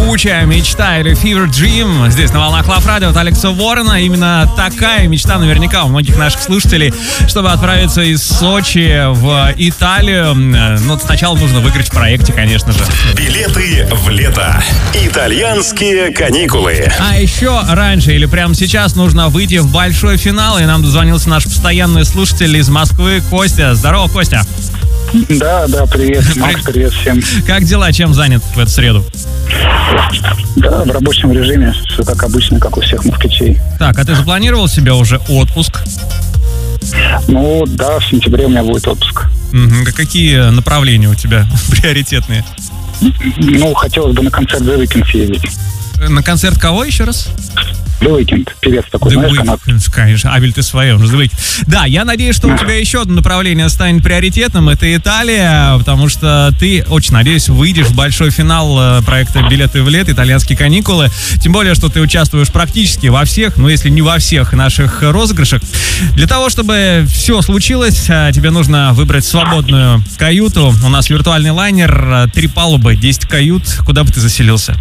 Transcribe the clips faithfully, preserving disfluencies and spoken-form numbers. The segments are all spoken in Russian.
певучая мечта или Fever Dream. Здесь на волнах Love Radio от Алекса Уоррена. Именно такая мечта наверняка у многих наших слушателей, чтобы отправиться из Сочи в Италию. Но сначала нужно выиграть в проекте, конечно же. Билеты в лето. Итальянские каникулы. А еще раньше или прямо сейчас нужно выйти в большой финал. И нам дозвонился наш постоянный слушатель из Москвы Костя. Здорово, Костя. Да, да, привет, Макс, привет всем. Как дела, чем занят в эту среду? Да, в рабочем режиме, все как обычно, как у всех москвичей. Так, а ты запланировал себе уже отпуск? Ну, да, в сентябре у меня будет отпуск. Угу. Какие направления у тебя приоритетные? Ну, хотелось бы на концерт The Weeknd съездить. На концерт кого еще раз? The Weeknd, певец такой, The знаешь, Weeknd, канадский. конечно, Абель, ты свое, The Weeknd. Да, я надеюсь, что у тебя еще одно направление станет приоритетным, это Италия, потому что ты, очень надеюсь, выйдешь в большой финал проекта «Билеты в лето», итальянские каникулы, тем более, что ты участвуешь практически во всех, ну, если не во всех наших розыгрышах. Для того, чтобы все случилось, тебе нужно выбрать свободную каюту. У нас виртуальный лайнер, три палубы, десять кают. Куда бы ты заселился?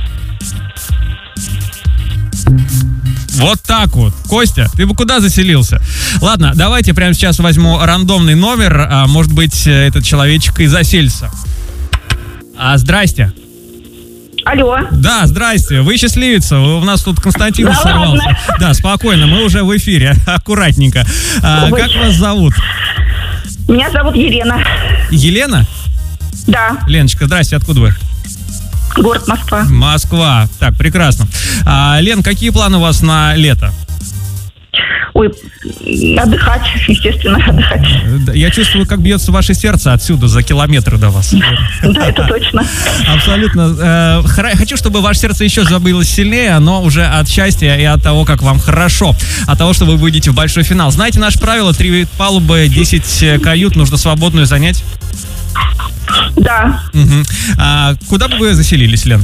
Вот так вот. Костя, ты бы куда заселился? Ладно, давайте прямо сейчас возьму рандомный номер. А, может быть, этот человечек и заселится. А, здрасте. Алло. Да, здрасте. Вы счастливица. У нас тут Константин да сорвался. Ладно. Да, спокойно, мы уже в эфире. Аккуратненько. А, как вас зовут? Меня зовут Елена. Елена? Да. Леночка, здрасте. Откуда вы? Город Москва. Москва. Так, прекрасно. А, Лен, какие планы у вас на лето? Ой, отдыхать, естественно, отдыхать. Я чувствую, как бьется ваше сердце отсюда, за километр до вас. Да, это точно. Абсолютно. Хочу, чтобы ваше сердце еще забилось сильнее, но уже от счастья и от того, как вам хорошо. От того, что вы выйдете в большой финал. Знаете наше правило? Три палубы, десять кают. Нужно свободную занять. Да. Угу. А куда бы вы заселились, Лен?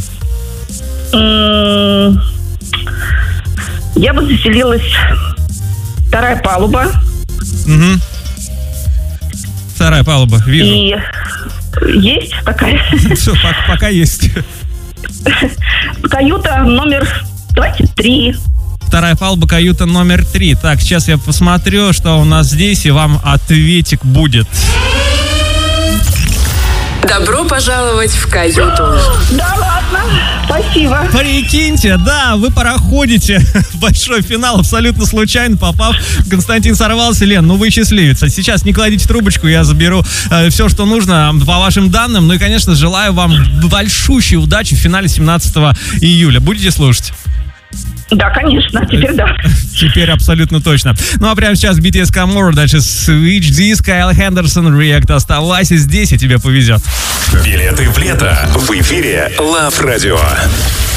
Я бы заселилась... Вторая палуба. Угу. Вторая палуба, вижу. И есть такая. Все, пока, пока есть. Каюта номер двадцать три. Вторая палуба, каюта номер три. Так, сейчас я посмотрю, что у нас здесь, и вам ответик будет. Добро пожаловать в каюту. Да ладно, спасибо. Прикиньте, да, вы проходите в большой финал абсолютно случайно, попав. Константин сорвался. Лен, ну вы счастливица. Сейчас не кладите трубочку, я заберу э, все, что нужно по вашим данным. Ну и, конечно, желаю вам большущей удачи в финале семнадцатого июля. Будете слушать? Да, конечно, теперь да. Теперь абсолютно точно. Ну а прямо сейчас би ти эс Come Over, дальше Switch Disc, Кайл Хендерсон, React. Оставайся здесь, и тебе повезет. Билеты в лето в эфире Love Radio.